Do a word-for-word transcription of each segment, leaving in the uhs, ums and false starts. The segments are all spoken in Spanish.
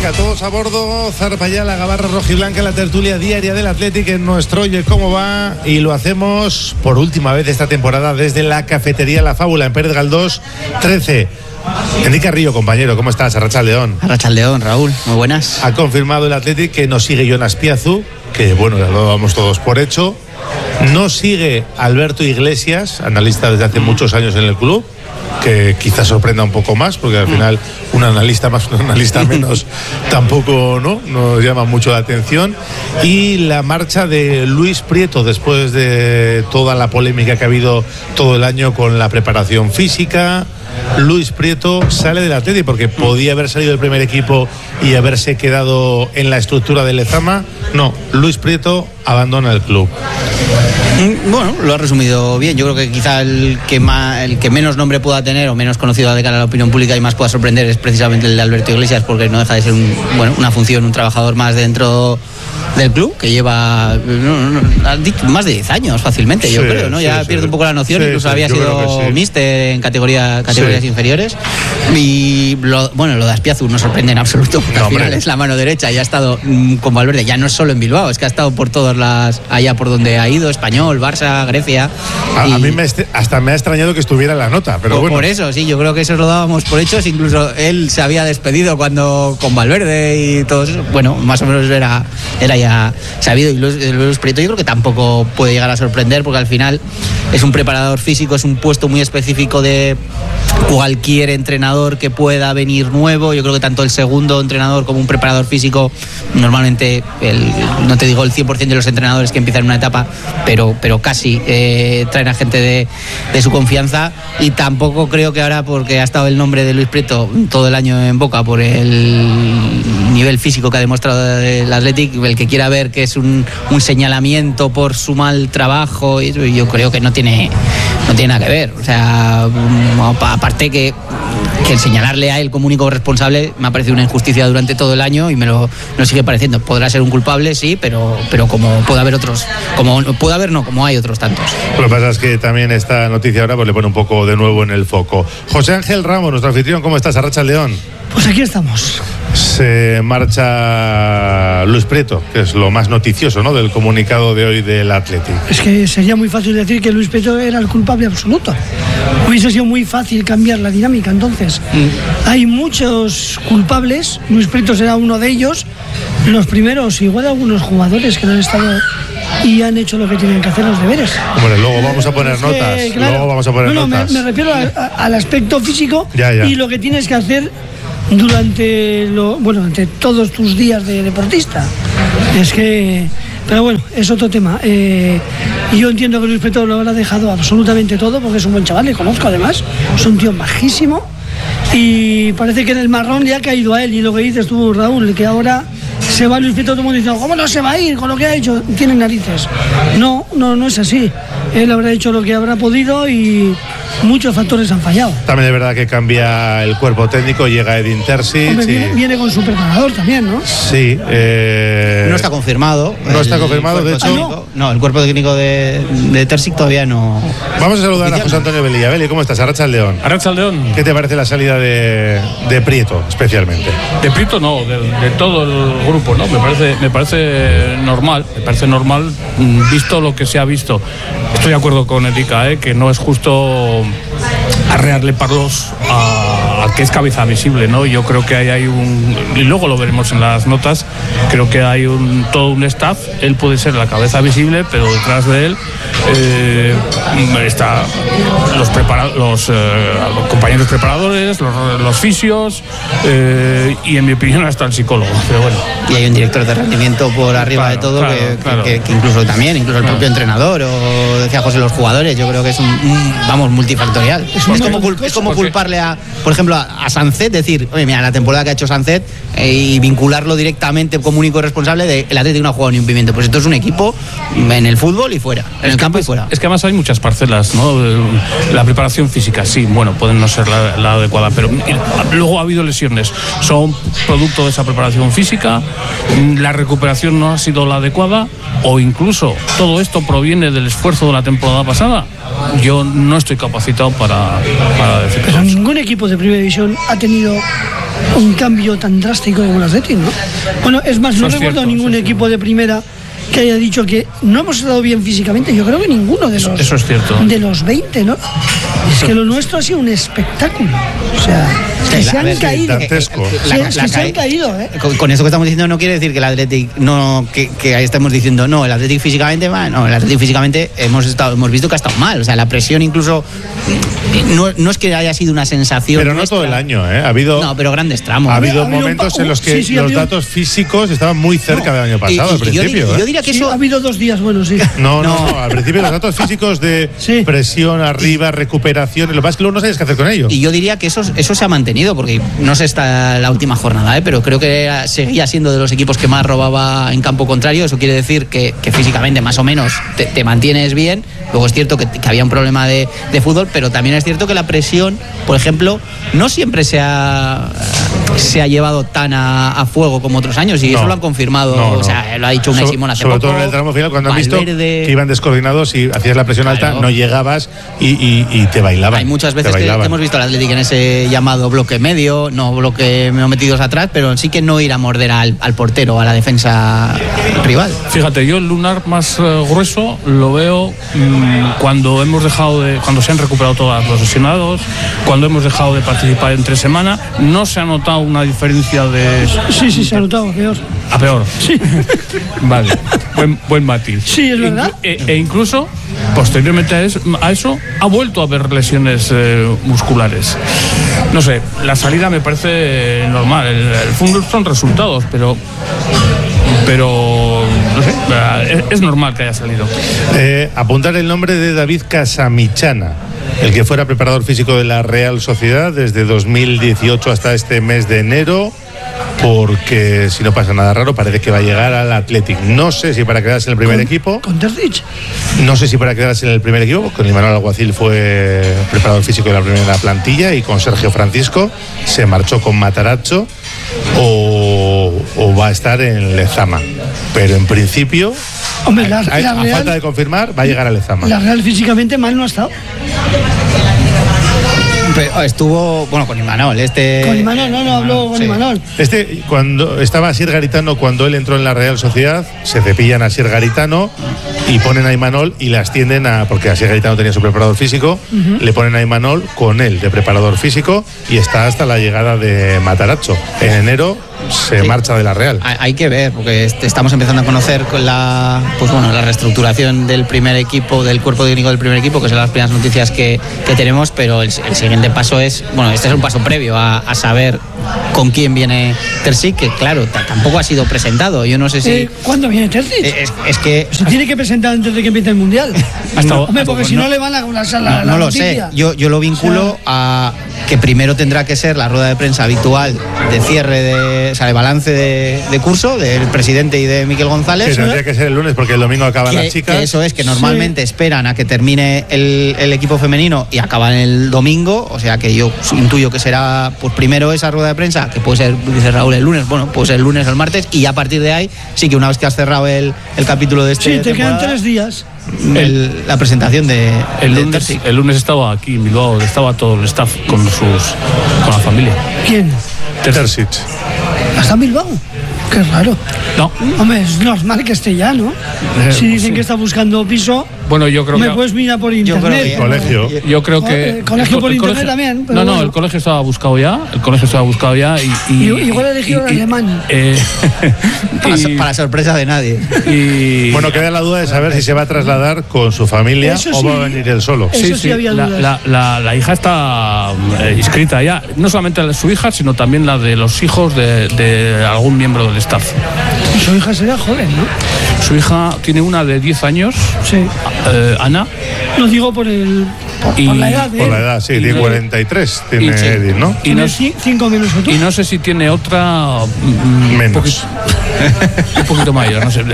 Venga, todos a bordo, zarpa ya la gabarra rojiblanca, la tertulia diaria del Athletic en nuestro Oye Cómo Va, y lo hacemos por última vez esta temporada desde la cafetería La Fábula en Pérez Galdós trece. Enrique Carrillo, compañero, ¿cómo estás? Arratsaldeón. Arratsaldeón, Raúl, muy buenas. Ha confirmado el Athletic que nos sigue Jonas Piazu, que bueno, ya lo damos todos por hecho. No sigue Alberto Iglesias, analista desde hace muchos años en el club, que quizás sorprenda un poco más, porque al final un analista más, un analista menos tampoco no nos llama mucho la atención. Y la marcha de Luis Prieto, después de toda la polémica que ha habido todo el año con la preparación física. Luis Prieto sale del Atleti porque podía haber salido del primer equipo y haberse quedado en la estructura del Lezama. No, Luis Prieto abandona el club. Bueno, lo ha resumido bien. Yo creo que quizá el que más, el que menos nombre pueda tener o menos conocido de cara a la opinión pública y más pueda sorprender es precisamente el de Alberto Iglesias, porque no deja de ser un, bueno, una función, un trabajador más dentro del club, que lleva no, no, más de diez años fácilmente, yo sí, creo, ¿no? Ya sí, pierde sí. un poco la noción, sí, incluso sí, había sido sí. míster en categoría, categorías sí. inferiores. Y lo, bueno, lo de Aspiazu no sorprende en absoluto, porque no, al final hombre. es la mano derecha y ha estado mmm, con Valverde, ya no es solo en Bilbao, es que ha estado por todas las, allá por donde ha ido, Español, Barça, Grecia. A, y, a mí me est- hasta me ha extrañado que estuviera en la nota, pero por, bueno. Por eso, sí, yo creo que eso lo dábamos por hechos, incluso él se había despedido cuando con Valverde y todo eso, bueno, más o menos era, era ya sabido. Y Luis, Luis Prieto yo creo que tampoco puede llegar a sorprender, porque al final es un preparador físico, es un puesto muy específico de cualquier entrenador que pueda venir nuevo. Yo creo que tanto el segundo entrenador como un preparador físico, normalmente el, no te digo el cien por ciento de los entrenadores que empiezan una etapa, pero, pero casi eh, traen a gente de, de su confianza. Y tampoco creo que ahora, porque ha estado el nombre de Luis Prieto todo el año en boca por el nivel físico que ha demostrado el Athletic, el que quiera ver que es un, un señalamiento por su mal trabajo, yo creo que no tiene no tiene nada que ver. O sea, aparte que, que el señalarle a él como único responsable me ha parecido una injusticia durante todo el año y me lo no sigue pareciendo. Podrá ser un culpable, sí, pero pero como puede haber otros, como puede haber no, como hay otros tantos. Lo que pasa es que también esta noticia ahora pues le pone un poco de nuevo en el foco. José Ángel Ramos, nuestro anfitrión, ¿cómo estás? Arratsaldeón. Pues aquí estamos. Se marcha Luis Prieto, que es lo más noticioso, ¿no?, del comunicado de hoy del Athletic. Es que sería muy fácil decir que Luis Prieto era el culpable absoluto. Hubiese sido muy fácil cambiar la dinámica. Entonces, mm. hay muchos culpables. Luis Prieto será uno de ellos. Los primeros, igual algunos jugadores que no han estado y han hecho lo que tienen que hacer, los deberes. Bueno, luego vamos a poner notas. Eh, claro. Luego vamos a poner no, no, notas. Me, me refiero a, a, al aspecto físico ya, ya. y lo que tienes que hacer durante lo, bueno, durante todos tus días de deportista. Es que, pero bueno, es otro tema. Eh, yo entiendo que Luis Prieto lo habrá dejado absolutamente todo, porque es un buen chaval, le conozco además, es un tío majísimo y parece que en el marrón ya ha caído a él. Y lo que dices tú, Raúl, que ahora se va Luis Prieto, todo el mundo diciendo, ¿cómo no se va a ir con lo que ha hecho? Tiene narices. No, no, no es así. Él habrá hecho lo que habrá podido y muchos factores han fallado. También es verdad que cambia el cuerpo técnico, llega Edin Terzic. Hombre, viene, y... viene con su preparador también, ¿no? Sí. Eh... No está confirmado. No está confirmado, de hecho. Técnico, no, el cuerpo técnico de, de Terzic todavía no. Vamos a saludar a José Antonio Belilla. Beli, ¿cómo estás? Arratsaldeón. Arratsaldeón. ¿Qué te parece la salida de, de Prieto, especialmente? De Prieto no, de, de todo el grupo, ¿no? Me parece, me parece normal, me parece normal, visto lo que se ha visto. Estoy de acuerdo con Erika, ¿eh? Que no es justo arrearle palos a, a que es cabeza visible, ¿no? Yo creo que hay, hay un, y luego lo veremos en las notas, creo que hay un todo un staff. Él puede ser la cabeza visible, pero detrás de él eh, está los, prepara, los, eh, los compañeros preparadores, los, los fisios eh, y en mi opinión hasta el psicólogo, pero bueno. Y hay un director de rendimiento por arriba claro, de todo, claro, que, claro. Que, que incluso también, incluso el propio entrenador, o decía José, los jugadores. Yo creo que es un, un vamos, multifactorial. Es, es como, cul- es como culparle a, por ejemplo, a, a Sancet, decir, oye, mira, la temporada que ha hecho Sancet, eh, y vincularlo directamente como único responsable de el Atlético no ha jugado ni un pimiento. Pues esto es un equipo en el fútbol y fuera, en el campo y fuera. Es que además hay muchas parcelas, ¿no? La preparación física, sí, bueno, pueden no ser la, la adecuada, pero luego ha habido lesiones, son producto de esa preparación física, la recuperación no ha sido la adecuada, o incluso todo esto proviene del esfuerzo de la temporada pasada. Yo no estoy capacitado para, para decir pero eso. Ningún equipo de primera división ha tenido un cambio tan drástico como el Athletic, ¿no? Bueno, es más, no Eso es recuerdo cierto, ningún sí, equipo de primera que haya dicho que no hemos estado bien físicamente. Yo creo que ninguno de los, Eso es cierto. de los veinte, ¿no? Es que lo nuestro ha sido un espectáculo. O sea, que Sí, se a han ver, caído. dantesco. Sí, La- es la que se han caí- caído, ¿eh? Con, con eso que estamos diciendo no quiere decir que el Athletic no que, que ahí estemos diciendo no, el Athletic físicamente va, no, el Athletic físicamente hemos estado hemos visto que ha estado mal, o sea, la presión incluso no, no es que haya sido una sensación Pero no nuestra. todo el año, ¿eh? Ha habido, No, pero grandes tramos. ha Ha habido habido un momentos pa- en los que sí, sí, ha los habido- datos físicos estaban muy cerca del año pasado, Y- y al yo di- principio. yo ¿eh? diría que Sí, eso ha habido dos días buenos, sí. No, no, No. no, al principio los datos físicos de Sí. presión arriba, recuperación, lo que pasa es que luego no sabes qué hacer con ellos. y yo diría que eso, eso se ha mantenido, porque no sé está la última jornada, ¿eh? Pero creo que era- seguía siendo de los equipos que más robaba en campo contrario. Eso quiere decir que, que físicamente más o menos te, te mantienes bien. Luego es cierto que, que había un problema de, de fútbol, pero también es cierto que la presión, por ejemplo, no siempre se ha, se ha llevado tan a, a fuego como otros años, y No. eso lo han confirmado. No, no. O sea, lo ha dicho Unai So- Simón hace sobre poco. todo en el tramo final, cuando han visto Valverde. que iban descoordinados y hacías la presión alta, Claro. no llegabas y, y- y te bailaban. Hay muchas te veces que, que bailaban. hemos visto al Atlético en ese llamado bloque medio, no bloque medio metidos atrás, pero sí que no ir a morder al, al portero, a la defensa rival. Fíjate, yo el lunar más eh, grueso lo veo mm, cuando hemos dejado de, cuando se han recuperado todos los lesionados, cuando hemos dejado de participar entre semana, no se ha notado una diferencia de Sí, sí, se ha notado, peor. a peor. Vale, buen, buen matiz. Sí, es verdad. Inclu- e, e incluso posteriormente a eso, a eso ha vuelto a haber lesiones eh, musculares. No sé, la salida me parece normal. El, el fútbol son resultados, pero pero no sé, es, es normal que haya salido. Eh, apuntar el nombre de David Casamichana, el que fuera preparador físico de la Real Sociedad desde dos mil dieciocho hasta este mes de enero, porque si no pasa nada raro parece que va a llegar al Athletic. No sé si para quedarse en el primer Con- equipo, Con Terzic. no sé si para quedarse en el primer equipo, con Imanol Alguacil fue preparador físico de la primera plantilla y con Sergio Francisco se marchó con Matarazzo, o, o va a estar en Lezama. Pero en principio, Hombre, la, a, la a Real, falta de confirmar, va a llegar a Lezama. la Real físicamente mal no ha estado. Pero estuvo, bueno, con Imanol, este... Con Imanol, no, no habló con Sí. Imanol. Este, cuando estaba Asier Garitano, cuando él entró en la Real Sociedad, se cepillan a Asier Garitano y ponen a Imanol y le ascienden a, porque Asier Garitano tenía su preparador físico, le ponen a Imanol con él de preparador físico y está hasta la llegada de Matarazzo. En enero se Sí. marcha de la Real. Hay hay que ver, porque est- estamos empezando a conocer con la, pues bueno, la reestructuración del primer equipo, del cuerpo técnico del primer equipo, que son las primeras noticias que, que tenemos, pero el, el siguiente paso es, bueno, este es un paso previo a, a saber con quién viene Terzic, que claro, t- tampoco ha sido presentado. Yo no sé si... Eh, ¿Cuándo viene Terzic? Eh, es, es que... Se tiene que presentar antes de que empiece el Mundial. Hasta- Hombre, porque no, si no, no. le van a la, la, No, la no lo noticia. sé, yo, yo lo vinculo O sea, a que primero tendrá que ser la rueda de prensa habitual de cierre, de, o sea, de balance de, de curso del presidente y de Miquel Que González. tendría que ser el lunes porque el domingo acaban Que, las chicas. que eso es, que normalmente esperan a que termine el, el equipo femenino y acaban el domingo, o sea que yo intuyo que será pues primero esa rueda de prensa, que puede ser, dice Raúl, el lunes, bueno, pues el lunes o el martes, y a partir de ahí sí que una vez que has cerrado el, el capítulo de este Sí, te quedan temporada, tres días. el- la presentación de, El de lunes, Terzic. el lunes estaba aquí en Bilbao, estaba todo el staff con sus con la familia. ¿Quién? Terzic. ¿Hasta en Bilbao? Qué raro. No, Hombre, es normal que esté ya, ¿no? Eh, Si dicen sí. que está buscando piso, bueno, yo creo me que puedes mirar por Yo creo internet. que- Colegio. yo creo que Eh, colegio el por el internet también, pero no, no, bueno. el colegio estaba buscado ya, el colegio estaba buscado ya y, y- I- igual elegido el alemán. eh, Para, y- para sorpresa de nadie. y- Bueno, queda la duda de saber si se va a trasladar con su familia Eso o sí. va a venir él solo. Eso sí había la, dudas. la- la- la hija está eh, inscrita ya, no solamente la de su hija, sino también la de los hijos de, de algún miembro del staff. Su hija será joven, ¿no? Su hija tiene una de diez años, Sí. eh, Ana, Lo digo por el por, Y por la edad de Por la él. edad, sí, Y tiene no- cuarenta y tres, tiene y sí. Edith, ¿no? y Tiene no, ci- cinco menos que tú. y no sé si tiene otra mm, Menos. poquito- un poquito mayor, no sé.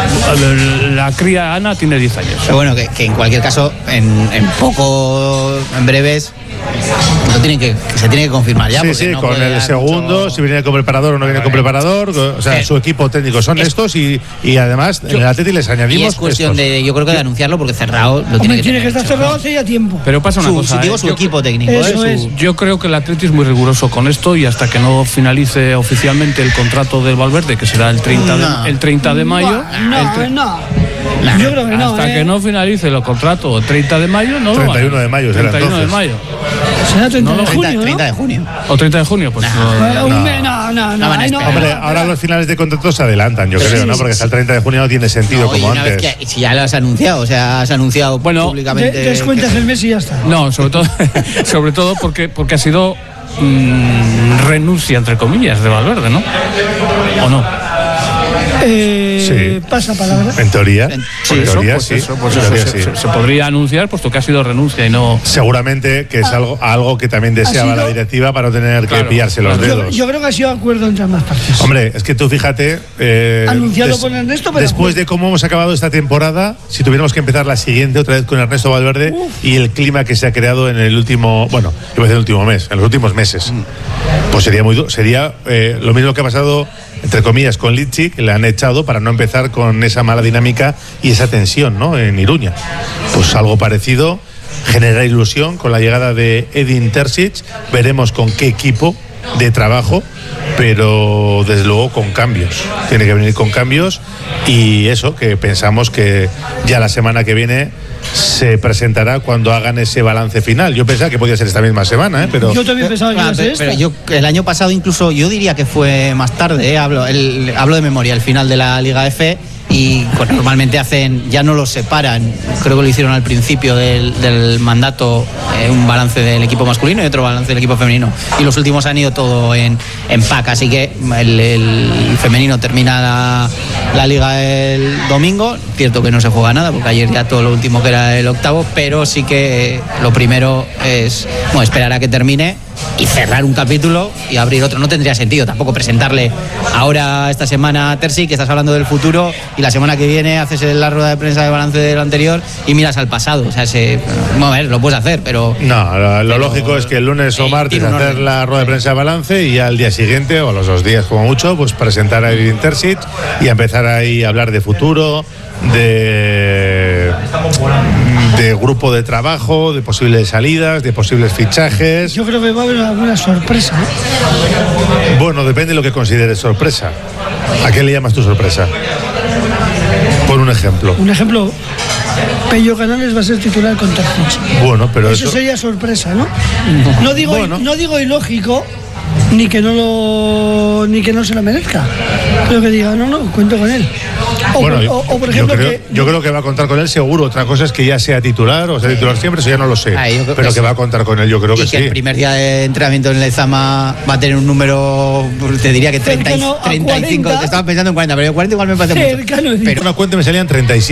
La cría Ana tiene diez años. Pero bueno, que, que en cualquier caso, en, en poco, en breves, lo tienen que, que se tiene que confirmar ya. Sí, porque sí, no con puede el dar segundo, mucho- si viene con preparador o no viene con preparador, o sea, Eh, su equipo técnico son es- estos y, y además en el Atleti les Y añadimos es cuestión estos. de, yo creo que de anunciarlo, porque cerrado lo Hombre, tiene que tiene que tener estar hecho, cerrado ¿no? hace ya tiempo. Pero pasa una su, cosa. digo ¿eh? su Yo- equipo técnico. Eso ¿eh? es. Su- Yo creo que el Atleti es muy riguroso con esto y hasta que no finalice oficialmente el contrato del Valverde, que será el treinta de, No. el treinta de mayo. No, el tre- no. Nah. Yo creo que no. hasta ¿eh? que no finalice el contrato el treinta de mayo, no lo van a- treinta y uno de mayo será treinta y uno de entonces. mayo. Será treinta No, de no, junio, treinta, ¿no? treinta de junio. O treinta de junio, pues. Bueno, no. un No. mes- no, no, no. No van a ahí no, esperar. Hombre, no, ahora no. los finales de contrato se adelantan, yo Pero creo, sí, ¿no? sí, Porque sí. hasta el treinta de junio no tiene sentido No, y como una antes. vez que, si ya lo has anunciado, o sea, has anunciado Bueno, públicamente. De- descuentas el mes y ya está. No, sobre todo, sobre todo porque, porque ha sido mm, renuncia, entre comillas, de Valverde, ¿no? ¿O no? Eh, Sí. Pasa palabra. En teoría, En- en Eso, teoría pues sí. eso, pues en eso teoría se, sí. se- se podría anunciar, puesto que ha sido renuncia y no. Seguramente que es algo, algo que también deseaba sido- la directiva para no tener Claro, que pillarse los claro. Yo, dedos. yo creo que ha sido acuerdo entre ambas partes. Hombre, es que tú fíjate. eh, Anunciado por Ernesto, pero- después de cómo hemos acabado esta temporada, si tuviéramos que empezar la siguiente otra vez con Ernesto Valverde Uf. y el clima que se ha creado en el último, bueno, iba a decir el último mes, en los últimos meses, pues sería muy du- sería eh, lo mismo que ha pasado, entre comillas, con Litchi, que le han echado para no empezar con esa mala dinámica y esa tensión, ¿no? En Iruña. Pues algo parecido. Genera ilusión con la llegada de Edin Terzic. Veremos con qué equipo de trabajo, pero desde luego con cambios. Tiene que venir con cambios y eso, que pensamos que ya la semana que viene se presentará cuando hagan ese balance final. Yo pensaba que podía ser esta misma semana, ¿eh? Pero Yo también pensaba que iba Ah, a ser pero, esta. pero yo el año pasado incluso yo diría que fue más tarde, ¿eh? hablo, el- hablo de memoria, el final de la Liga F y pues, normalmente hacen, ya no los separan, creo que lo hicieron al principio del, del mandato, eh, un balance del equipo masculino y otro balance del equipo femenino y los últimos han ido todo en, en pack, así que el, el femenino termina la, la liga el domingo, cierto que no se juega nada porque ayer ya todo lo último que era el octavo, pero sí que eh, lo primero es bueno, esperar a que termine y cerrar un capítulo y abrir otro. No tendría sentido tampoco presentarle ahora esta semana a Terzi, que estás hablando del futuro, y la semana que viene haces la rueda de prensa de balance del anterior y miras al pasado. O sea, se, bueno, a ver, lo puedes hacer, pero no, lo, lo Pero, lógico es que el lunes o eh, martes tiene un hacer orden. la rueda de prensa de balance y ya al día siguiente, o los dos días como mucho, pues presentar a Edin Terzic y empezar ahí a hablar de futuro, de, de grupo de trabajo, de posibles salidas, de posibles fichajes. Yo creo que va a haber alguna sorpresa. ¿eh? Bueno, depende de lo que consideres sorpresa. ¿A qué le llamas tu sorpresa? Por un ejemplo. Un ejemplo, Pello Canales va a ser titular con Terzic. Bueno, pero Eso eso... sería sorpresa, ¿no? No digo, Bueno. no digo ilógico, ni que no lo ni que no se lo merezca. Pero que diga, no, no, cuento con él. O, Bueno, por, yo, o- o, por yo ejemplo, creo, que yo creo que va a contar con él seguro. Otra cosa es que ya sea titular o sea titular siempre, eso ya no lo sé. Ah, yo creo Pero que que sí. va a contar con él, yo creo y que que sí. el primer día de entrenamiento en Lezama va a tener un número, te diría que treinta, y- Cercano a treinta y cinco, cuarenta. estaba pensando en cuarenta, pero cuarenta igual me parece mucho. cercano, Pero una cuenta me salían treinta y siete.